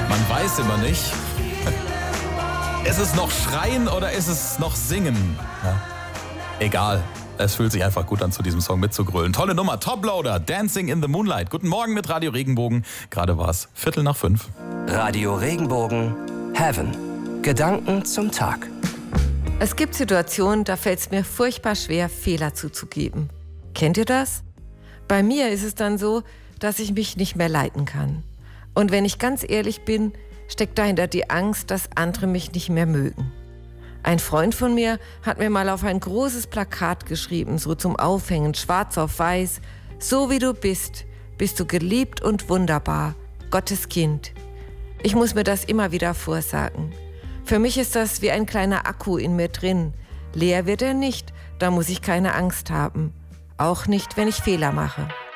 Man weiß immer nicht. Ist es noch Schreien oder ist es noch Singen? Ja. Egal. Es fühlt sich einfach gut an, zu diesem Song mitzugrölen. Tolle Nummer, Toploader, Dancing in the Moonlight. Guten Morgen mit Radio Regenbogen. Gerade war es 4:45. Radio Regenbogen, Heaven. Gedanken zum Tag. Es gibt Situationen, da fällt es mir furchtbar schwer, Fehler zuzugeben. Kennt ihr das? Bei mir ist es dann so, dass ich mich nicht mehr leiten kann. Und wenn ich ganz ehrlich bin, steckt dahinter die Angst, dass andere mich nicht mehr mögen. Ein Freund von mir hat mir mal auf ein großes Plakat geschrieben, so zum Aufhängen, schwarz auf weiß: So wie du bist du geliebt und wunderbar, Gottes Kind. Ich muss mir das immer wieder vorsagen. Für mich ist das wie ein kleiner Akku in mir drin. Leer wird er nicht, da muss ich keine Angst haben. Auch nicht, wenn ich Fehler mache.